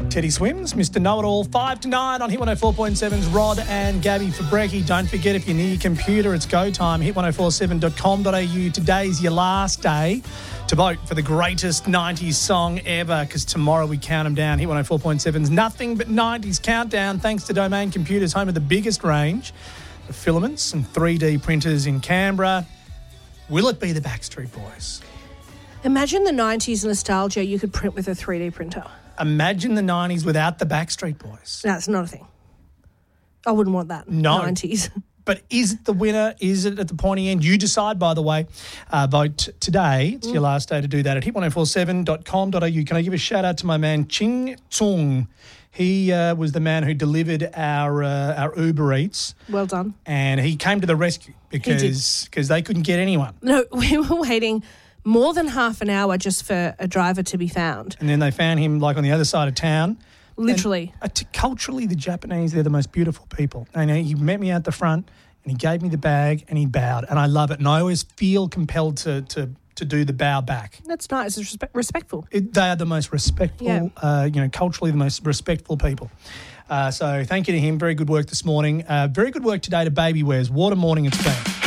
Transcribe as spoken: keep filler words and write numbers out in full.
Teddy Swims, Mister Know-It-All, five to nine on Hit one oh four point seven's Rod and Gabby for Brekkie. Don't forget, if you're near your computer, it's go time, hit ten forty-seven dot com dot a u. Today's your last day to vote for the greatest nineties song ever, because tomorrow we count them down. Hit ten four point seven's Nothing But nineties Countdown, thanks to Domain Computers, home of the biggest range of filaments and three D printers in Canberra. Will it be the Backstreet Boys? Imagine the nineties nostalgia you could print with a three D printer. Imagine the nineties without the Backstreet Boys. No, it's not a thing. I wouldn't want that. No. nineties. But is it the winner? Is it at the pointy end? You decide, by the way. Uh, vote today. It's mm. your last day to do that at hit ten forty-seven dot com dot a u. Can I give a shout out to my man, Ching Tsung? He uh, was the man who delivered our uh, our Uber Eats. Well done. And he came to the rescue because because they couldn't get anyone. No, we were waiting more than half an hour just for a driver to be found. And then they found him like on the other side of town. Literally. And, uh, t- culturally, the Japanese, they're the most beautiful people. And he met me out the front and he gave me the bag and he bowed. And I love it. And I always feel compelled to to, to do the bow back. That's nice. It's respe- respectful. It, they are the most respectful, yeah. uh, you know, culturally the most respectful people. Uh, so thank you to him. Very good work this morning. Uh, very good work today to Baby Wears. What a morning it's been.